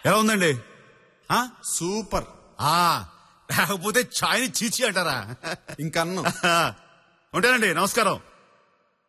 ఎలా ఉందండి? సూపర్. లేకపోతే ఛాయ్ని చీచి అంటారా? ఇంకన్ను. ఉంటానండి, నమస్కారం.